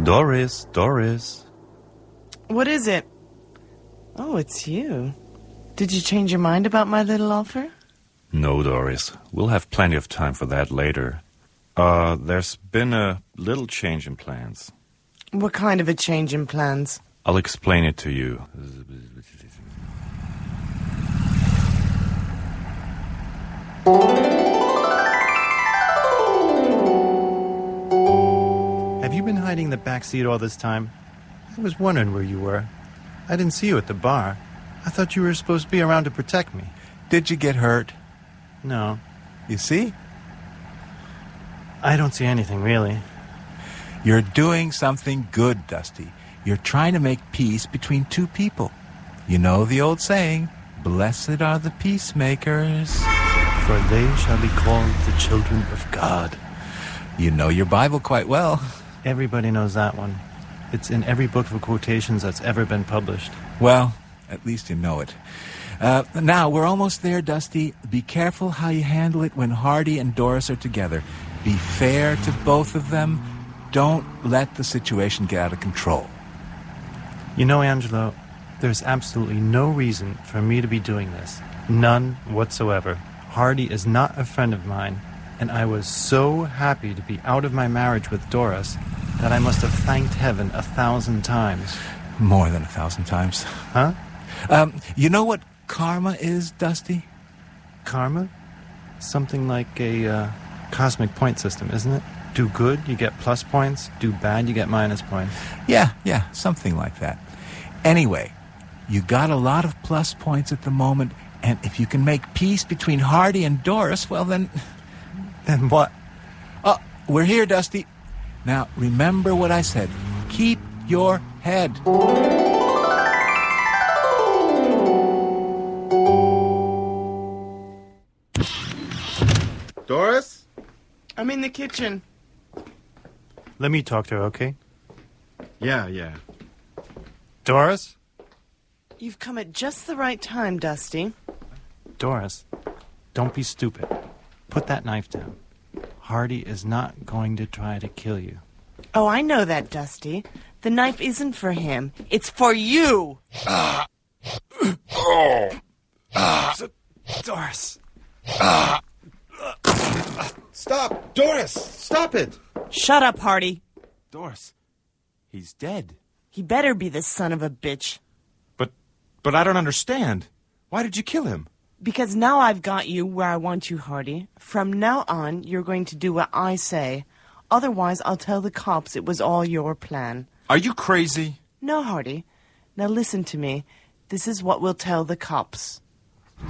Doris, Doris. What is it? Oh, it's you. Did you change your mind about my little offer? No, Doris. We'll have plenty of time for that later. There's been a little change in plans. What kind of a change in plans? I'll explain it to you. Have you been hiding in the back seat all this time? I was wondering where you were. I didn't see you at the bar. I thought you were supposed to be around to protect me. Did you get hurt? No, You see? I don't see anything, really. You're doing something good, Dusty. You're trying to make peace between two people. You know the old saying, blessed are the peacemakers. For they shall be called the children of God. You know your Bible quite well. Everybody knows that one. It's in every book of quotations that's ever been published. Well, at least you know it. Now, we're almost there, Dusty. Be careful how you handle it when Hardy and Doris are together. Be fair to both of them. Don't let the situation get out of control. You know, Angelo, there's absolutely no reason for me to be doing this. None whatsoever. Hardy is not a friend of mine, and I was so happy to be out of my marriage with Doris that I must have thanked heaven 1,000 times. More than 1,000 times. Huh? You know what karma is, Dusty? Karma? Something like a cosmic point system, isn't it? Do good, you get plus points. Do bad, you get minus points. Yeah, something like that. Anyway, you got a lot of plus points at the moment, and if you can make peace between Hardy and Doris, well then... Then what? Oh, we're here, Dusty. Now, remember what I said. Keep your head. Doris? I'm in the kitchen. Let me talk to her, okay? Yeah. Doris? You've come at just the right time, Dusty. Doris, don't be stupid. Put that knife down. Hardy is not going to try to kill you. Oh, I know that, Dusty. The knife isn't for him. It's for you! Doris! Stop! Doris! Stop it! Shut up, Hardy. Doris, he's dead. He better be the son of a bitch. But I don't understand. Why did you kill him? Because now I've got you where I want you, Hardy. From now on, you're going to do what I say. Otherwise, I'll tell the cops it was all your plan. Are you crazy? No, Hardy. Now listen to me. This is what we'll tell the cops.